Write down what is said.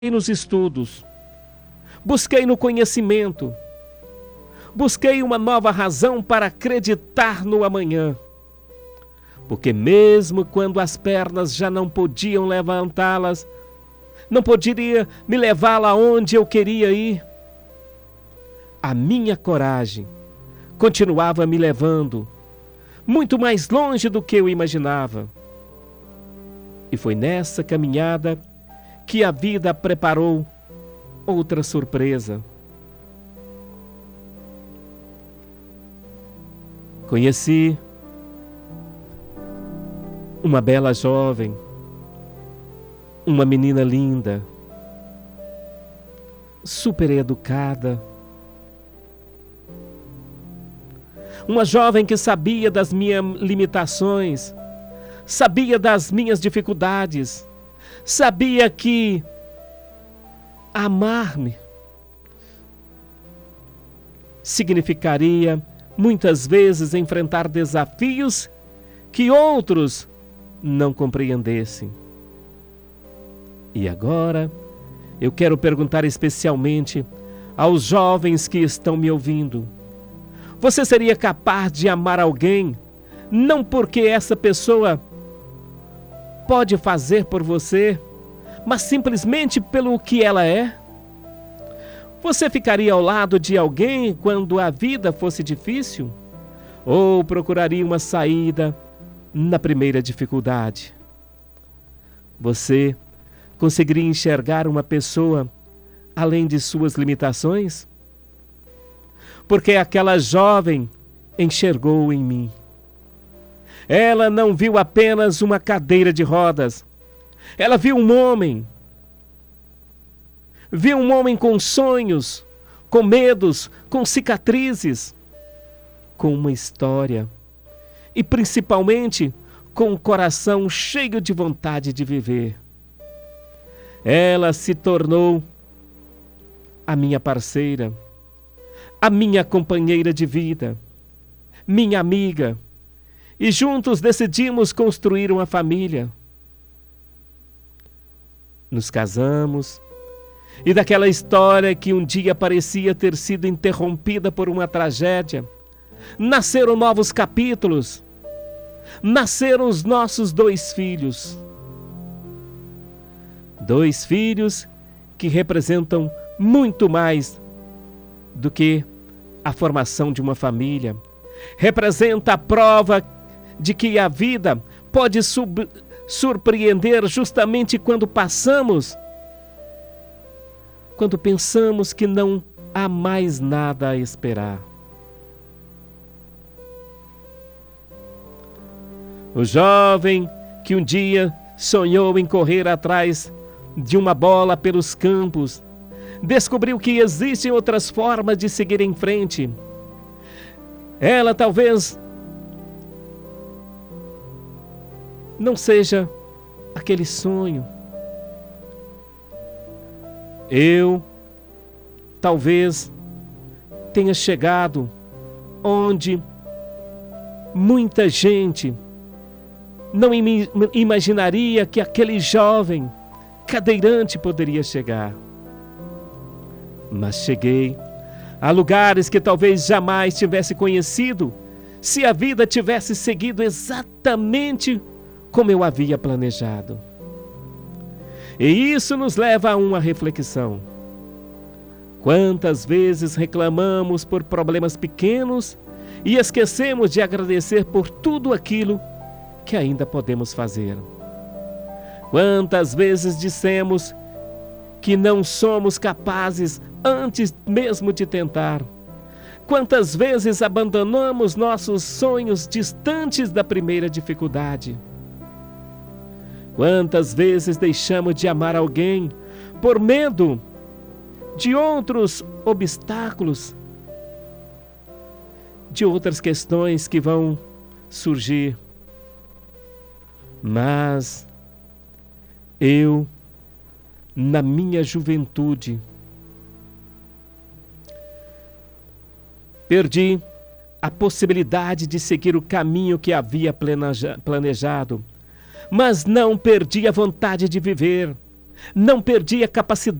nos estudos, busquei no conhecimento, busquei uma nova razão para acreditar no amanhã. Porque mesmo quando as pernas já não podiam levantá-las, não poderia me levá-la aonde eu queria ir, a minha coragem continuava me levando muito mais longe do que eu imaginava. E foi nessa caminhada que a vida preparou outra surpresa. Conheci uma bela jovem, uma menina linda, super educada, uma jovem que sabia das minhas limitações, sabia das minhas dificuldades, sabia que amar-me significaria muitas vezes enfrentar desafios que outros não compreendessem. E agora eu quero perguntar especialmente aos jovens que estão me ouvindo: você seria capaz de amar alguém não porque essa pessoa pode fazer por você, mas simplesmente pelo que ela é? Você ficaria ao lado de alguém quando a vida fosse difícil? Ou procuraria uma saída na primeira dificuldade? Você conseguiria enxergar uma pessoa além de suas limitações? Porque aquela jovem enxergou em mim. Ela não viu apenas uma cadeira de rodas. Ela viu um homem. Viu um homem com sonhos, com medos, com cicatrizes, com uma história e principalmente com um coração cheio de vontade de viver. Ela se tornou a minha parceira, a minha companheira de vida, minha amiga, e juntos decidimos construir uma família. Nos casamos, e daquela história que um dia parecia ter sido interrompida por uma tragédia, nasceram novos capítulos, nasceram os nossos 2 filhos. 2 filhos que representam muito mais do que a formação de uma família. Representa a prova de que a vida pode surpreender justamente quando pensamos que não há mais nada a esperar. O jovem que um dia sonhou em correr atrás de uma bola pelos campos, descobriu que existem outras formas de seguir em frente. Ela talvez não seja aquele sonho. Eu talvez tenha chegado onde muita gente não imaginaria que aquele jovem cadeirante poderia chegar. Mas cheguei a lugares que talvez jamais tivesse conhecido se a vida tivesse seguido exatamente como eu havia planejado. E isso nos leva a uma reflexão. Quantas vezes reclamamos por problemas pequenos e esquecemos de agradecer por tudo aquilo que ainda podemos fazer? Quantas vezes dissemos que não somos capazes antes mesmo de tentar? Quantas vezes abandonamos nossos sonhos distantes da primeira dificuldade? Quantas vezes deixamos de amar alguém por medo de outros obstáculos, de outras questões que vão surgir? Mas eu, na minha juventude, perdi a possibilidade de seguir o caminho que havia planejado, mas não perdi a vontade de viver. Não perdi a capacidade